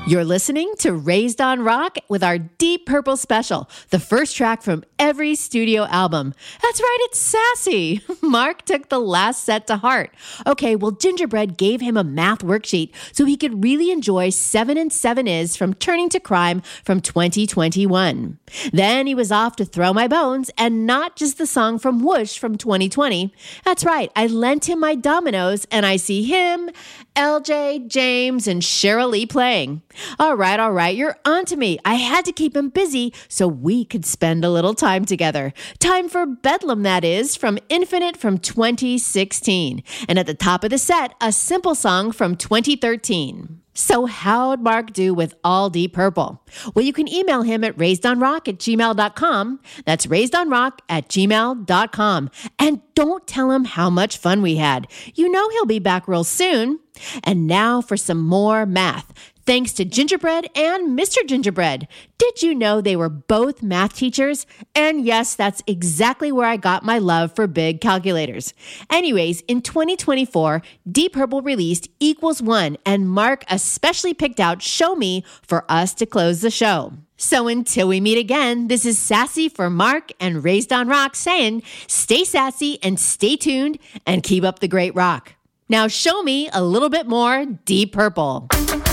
You're listening to Raised on Rock with our Deep Purple special, the first track from every studio album. That's right, it's sassy. Mark took the last set to heart. Okay, well, Gingerbread gave him a math worksheet so he could really enjoy 7 and 7 Is from Turning to Crime from 2021. Then he was off to Throw My Bones and not just the song from Whoosh from 2020. That's right, I lent him my dominoes and I see him, LJ, James, and Cheryl Lee playing. All right, you're on to me. I had to keep him busy so we could spend a little time together. Time for Bedlam, that is, from Infinite from 2016. And at the top of the set, a simple song from 2013. So how'd Mark do with all Deep Purple? Well, you can email him at raisedonrock@gmail.com. That's raisedonrock@gmail.com. And don't tell him how much fun we had. You know he'll be back real soon. And now for some more math. Thanks to Gingerbread and Mr. Gingerbread. Did you know they were both math teachers? And yes, that's exactly where I got my love for big calculators. Anyways, in 2024, Deep Purple released Equals One, and Mark especially picked out Show Me for us to close the show. So until we meet again, this is Sassy for Mark and Raised on Rock saying, stay sassy and stay tuned and keep up the great rock. Now show me a little bit more Deep Purple.